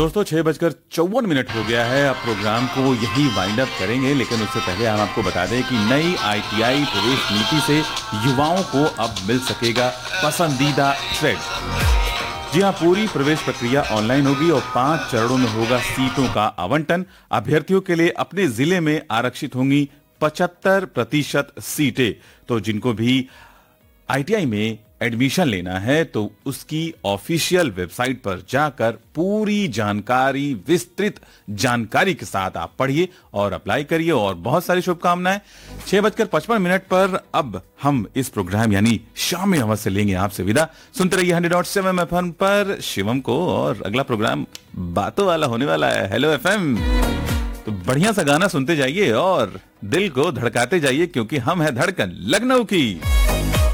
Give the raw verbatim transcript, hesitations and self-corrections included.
दोस्तों छह बजकर चौवन मिनट हो गया है। अब प्रोग्राम को यही वाइंड अप करेंगे, लेकिन उससे पहले हम आपको बता दें कि नई आई टी आई प्रवेश नीति से युवाओं को अब मिल सकेगा पसंदीदा ट्रेड। जी हाँ, पूरी प्रवेश प्रक्रिया ऑनलाइन होगी और पांच चरणों में होगा सीटों का आवंटन। अभ्यर्थियों के लिए अपने जिले में आरक्षित होंगी पचहत्तर प्रतिशत सीटें। तो जिनको भी आई टी आई में एडमिशन लेना है तो उसकी ऑफिशियल वेबसाइट पर जाकर पूरी जानकारी, विस्तृत जानकारी के साथ आप पढ़िए और अप्लाई करिए। और बहुत सारी शुभकामनाएं। छह बजकर पचपन मिनट पर अब हम इस प्रोग्राम यानी शाम अवध से लेंगे आपसे विदा। सुनते रहिए hundred dot seven F M पर शिवम को, और अगला प्रोग्राम बातों वाला होने वाला है हेलो एफ एम। तो बढ़िया सा गाना सुनते जाइए और दिल को धड़काते जाइए, क्योंकि हम है धड़कन लखनऊ की।